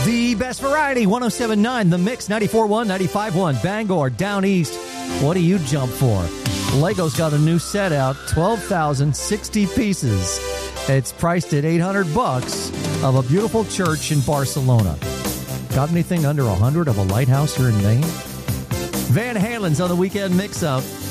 The best variety, 107.9, The Mix, 94.1, 95.1, Bangor, Down East. What do you jump for? Lego's got a new set out, 12,060 pieces. It's priced at $800 of a beautiful church in Barcelona. Got anything under 100 of a lighthouse here in Maine? Van Halen's on the Weekend Mix-Up.